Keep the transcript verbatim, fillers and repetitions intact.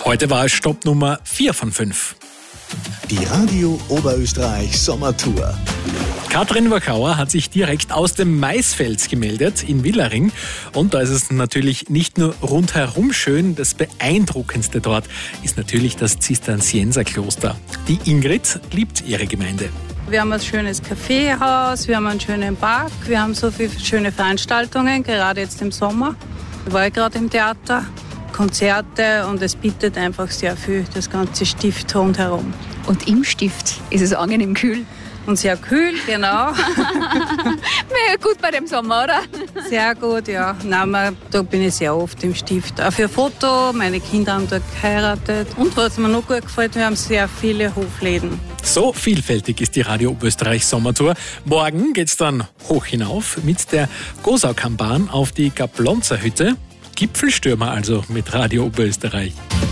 Heute war es Stopp Nummer vier von fünf. Die Radio Oberösterreich Sommertour. Katrin Wachauer hat sich direkt aus dem Maisfeld gemeldet in Villaring. Und da ist es natürlich nicht nur rundherum schön, das Beeindruckendste dort ist natürlich das Zisterzienserkloster. Die Ingrid liebt ihre Gemeinde. Wir haben ein schönes Kaffeehaus, wir haben einen schönen Park, wir haben so viele schöne Veranstaltungen, gerade jetzt im Sommer. Ich war gerade im Theater, Konzerte und es bietet einfach sehr viel, das ganze Stift rundherum. Und im Stift ist es angenehm kühl. Und sehr kühl, genau. Wäre gut bei dem Sommer, oder? Sehr gut, ja. Nein, da bin ich sehr oft im Stift. Auch für ein Foto, meine Kinder haben dort geheiratet. Und was mir noch gut gefällt, wir haben sehr viele Hofläden. So vielfältig ist die Radio Oberösterreich Sommertour. Morgen geht's dann hoch hinauf mit der Gosaukammbahn auf die Gablonzer Hütte. Gipfelstürmer also mit Radio Oberösterreich.